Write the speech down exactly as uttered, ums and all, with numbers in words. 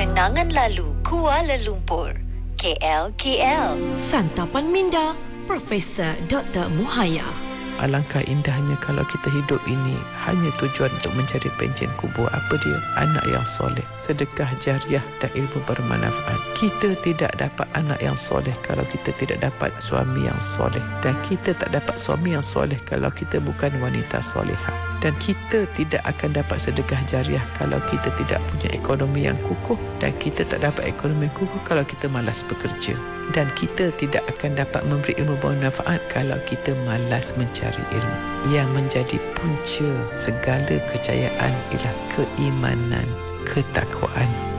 Kenangan lalu Kuala Lumpur, K L K L. Santapan minda Profesor Doktor Muhaya. Alangkah indahnya kalau kita hidup ini hanya tujuan untuk mencari pencen kubur. Apa dia? Anak yang soleh, sedekah jariah dan ilmu bermanfaat. Kita tidak dapat anak yang soleh kalau kita tidak dapat suami yang soleh. Dan kita tak dapat suami yang soleh kalau kita bukan wanita solehah. Dan kita tidak akan dapat sedekah jariah kalau kita tidak punya ekonomi yang kukuh. Dan kita tak dapat ekonomi yang kukuh kalau kita malas bekerja. Dan kita tidak akan dapat memberi ilmu bermanfaat kalau kita malas mencari ilmu. Yang menjadi punca segala kejayaan ialah keimanan, ketakwaan.